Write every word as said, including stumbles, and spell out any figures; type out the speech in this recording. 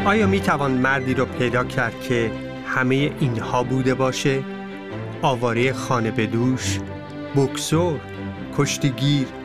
آیا می توان مردی را پیدا کرد که همه اینها بوده باشه؟ آواره خانه به دوش، بوکسور، کشتیگیر،